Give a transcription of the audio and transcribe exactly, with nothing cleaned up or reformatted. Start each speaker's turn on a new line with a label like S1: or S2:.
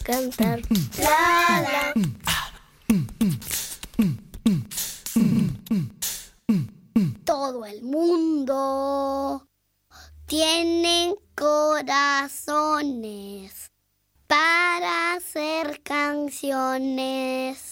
S1: cantar. La, la. Todo el mundo tiene corazones para hacer canciones.